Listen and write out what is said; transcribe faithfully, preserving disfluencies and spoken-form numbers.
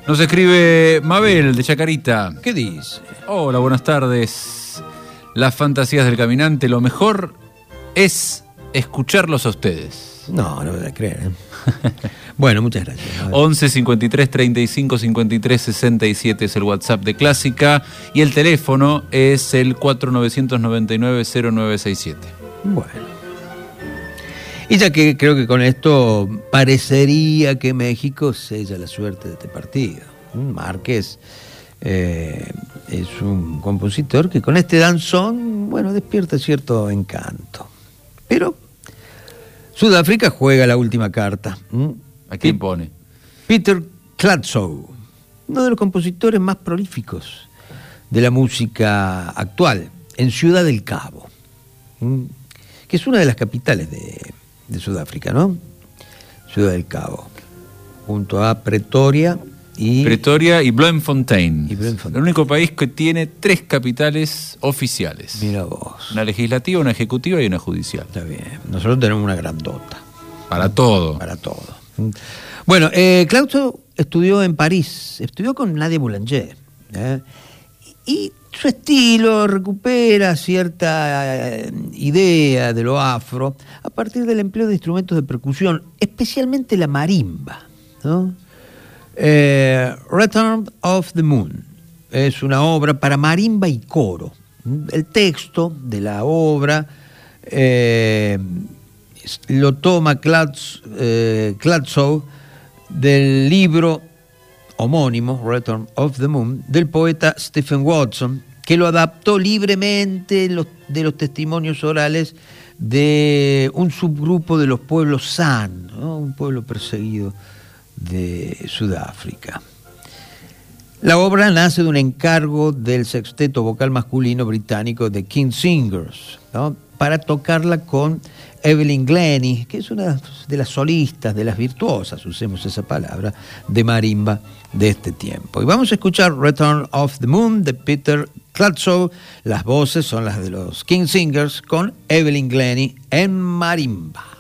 Nos escribe Mabel de Chacarita. ¿Qué dice? Hola, buenas tardes. Las fantasías del caminante, lo mejor es escucharlos a ustedes. No, no me voy a creer, ¿eh? Bueno, muchas gracias. once cincuenta y tres treinta y cinco cincuenta y tres sesenta y siete es el WhatsApp de Clásica y el teléfono es el cuatro nueve nueve nueve cero nueve seis siete. Bueno. Y ya que creo que con esto parecería que México sella la suerte de este partido. Márquez eh, es un compositor que con este danzón, bueno, despierta cierto encanto. Pero Sudáfrica juega la última carta. ¿A quién pone? Peter Clatsow, uno de los compositores más prolíficos de la música actual, en Ciudad del Cabo, que es una de las capitales de, de Sudáfrica, ¿no? Ciudad del Cabo, junto a Pretoria y... Pretoria y Bloemfontein. Y Bloemfontein. El único país que tiene tres capitales oficiales. Mira vos. Una legislativa, una ejecutiva y una judicial. Está bien. Nosotros tenemos una grandota. Para todo. Para todo. Bueno, eh, Clatsow estudió en París, estudió con Nadia Boulanger, ¿eh? Y su estilo recupera cierta eh, idea de lo afro a partir del empleo de instrumentos de percusión, especialmente la marimba, ¿no? Eh, Return of the Moon es una obra para marimba y coro. El texto de la obra eh, lo toma Clatz, eh, Clatsow del libro homónimo, Return of the Moon, del poeta Stephen Watson, que lo adaptó libremente los, de los testimonios orales de un subgrupo de los pueblos San, ¿no? Un pueblo perseguido de Sudáfrica. La obra nace de un encargo del sexteto vocal masculino británico The King Singers, ¿no? Para tocarla con Evelyn Glennie, que es una de las solistas, de las virtuosas, usemos esa palabra, de marimba de este tiempo. Y vamos a escuchar Return of the Moon de Peter Clatsow. Las voces son las de los King Singers con Evelyn Glennie en marimba.